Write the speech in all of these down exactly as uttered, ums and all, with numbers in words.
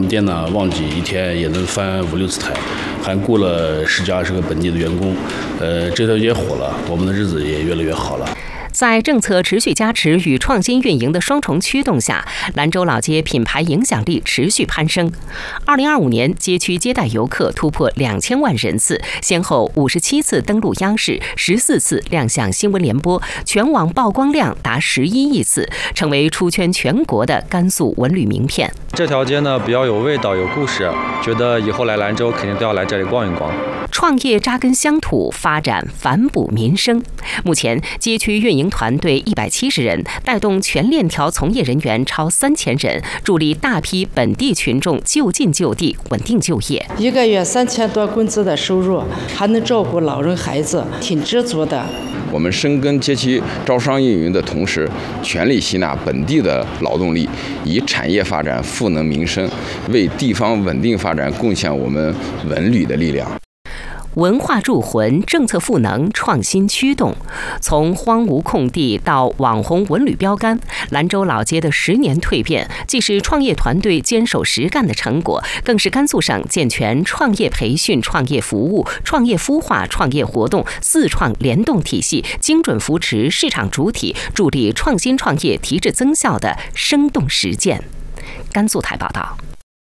们店呢，旺季一天也能翻五六次台，还雇了十几二十个本地的员工，呃，这条街火了，我们的日子也越来越好了。 在政策持续加持与创新运营的双重驱动下，兰州老街品牌影响力持续攀升。二零二五年，街区接待游客突破两千万人次，先后五十七次登陆央视，十四次亮相新闻联播，全网曝光量达十一亿次，成为出圈全国的甘肃文旅名片。 这条街呢比较有味道，有故事，觉得以后来兰州肯定都要来这里逛一逛。 创业扎根乡土，发展反哺民生。目前，街区运营团队一百七十人，带动全链条从业人员超三千人，助力大批本地群众就近就地稳定就业。 一个月三千多工资的收入，还能照顾老人孩子，挺知足的。 我们深耕街区招商运营的同时，全力吸纳本地的劳动力，以产业发展赋能民生，为地方稳定发展贡献我们文旅的力量。 文化铸魂，政策赋能，创新驱动。从荒芜空地到网红文旅标杆，兰州老街的十年蜕变，既是创业团队坚守实干的成果，更是甘肃省健全创业培训、创业服务、创业孵化、创业活动四创联动体系，精准扶持市场主体，助力创新创业提质增效的生动实践。甘肃台报道。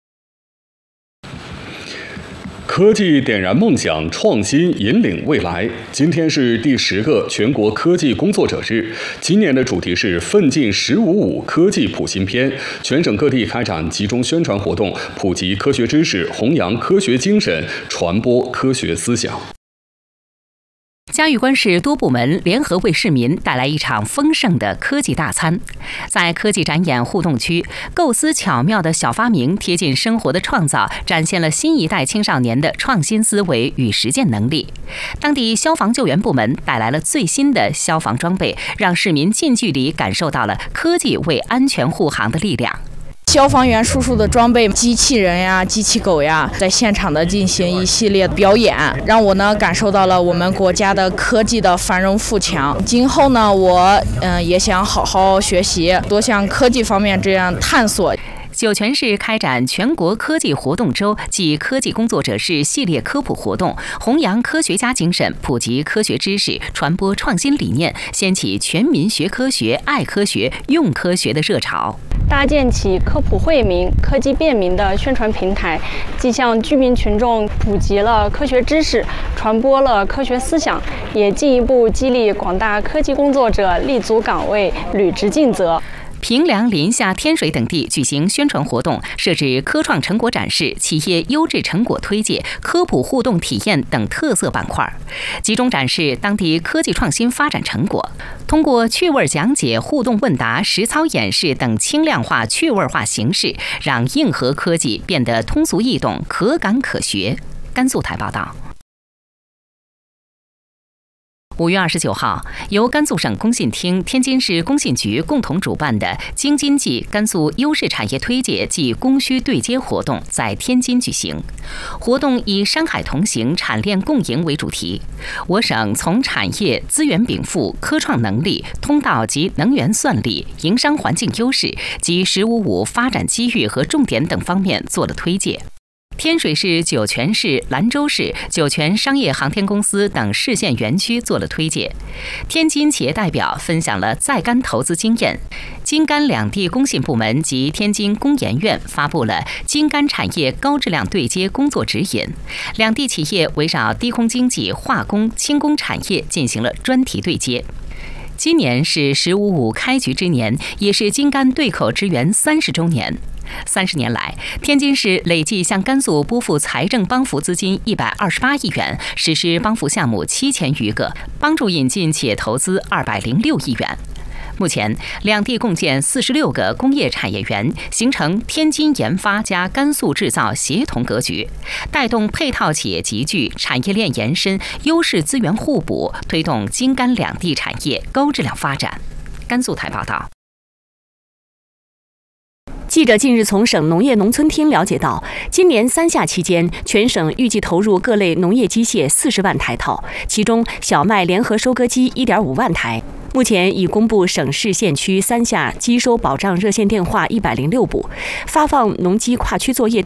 科技点燃梦想，创新引领未来。今天是第十个全国科技工作者日，今年的主题是奋进十五五科技普新篇。全省各地开展集中宣传活动，普及科学知识，弘扬科学精神，传播科学思想。 嘉峪关市多部门联合为市民带来一场丰盛的科技大餐。在科技展演互动区，构思巧妙的小发明、贴近生活的创造，展现了新一代青少年的创新思维与实践能力。当地消防救援部门带来了最新的消防装备，让市民近距离感受到了科技为安全护航的力量。 消防员叔叔的装备，机器人呀、机器狗呀，在现场的进行一系列表演，让我呢感受到了我们国家的科技的繁荣富强。今后呢，我嗯、呃、也想好好学习，多向科技方面这样探索。 酒泉市开展全国科技活动周暨科技工作者日系列科普活动，弘扬科学家精神，普及科学知识，传播创新理念，掀起全民学科学、爱科学、用科学的热潮。 搭建起科普惠民、科技便民的宣传平台，既向居民群众普及了科学知识，传播了科学思想，也进一步激励广大科技工作者立足岗位，履职尽责。 平凉、临夏、天水等地举行宣传活动，设置科创成果展示、企业优质成果推介、科普互动体验等特色板块，集中展示当地科技创新发展成果。通过趣味讲解、互动问答、实操演示等轻量化、趣味化形式，让硬核科技变得通俗易懂、可感可学。甘肃台报道。五月二十九号，由甘肃省工信厅、天津市工信局共同主办的“京津冀甘肃优势产业推介暨供需对接”活动在天津举行。活动以“山海同行，产链共赢”为主题。我省从产业、资源禀赋、科创能力、通道及能源算力、营商环境优势及“十五五”发展机遇和重点等方面做了推介。天水市、酒泉市、兰州市、酒泉商业航天公司等市县园区做了推介。天津企业代表分享了在甘投资经验。京甘两地工信部门及天津工研院发布了京甘产业高质量对接工作指引。两地企业围绕低空经济、化工、轻工产业进行了专题对接。今年是“十五五”开局之年，也是京甘对口支援三十周年。三十年来，天津市累计向甘肃拨付财政帮扶资金一百二十八亿元，实施帮扶项目七千余个，帮助引进企业投资二百零六亿元。目前，两地共建四十六个工业产业园，形成天津研发加甘肃制造协同格局，带动配套企业集聚、产业链延伸、优势资源互补，推动京甘两地产业高质量发展。甘肃台报道。 记者近日从省农业农村厅了解到，今年三夏期间，全省预计投入各类农业机械四十万台套，其中小麦联合收割机一点五万台。目前已公布省市县区三夏机收保障热线电话一百零六部，发放农机跨区作业